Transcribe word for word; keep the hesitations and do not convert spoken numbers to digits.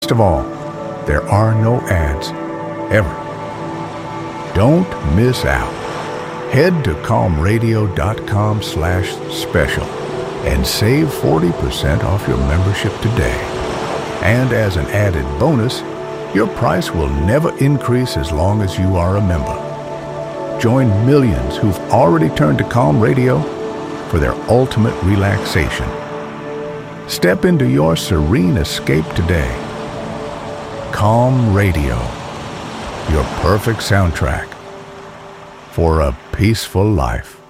Best of all, there are no ads, ever. Don't miss out. Head to calmradio.com slash special and save forty percent off your membership today. And as an added bonus, your price will never increase as long as you are a member. Join millions who've already turned to Calm Radio for their ultimate relaxation. Step into your serene escape today. Calm Radio, your perfect soundtrack for a peaceful life.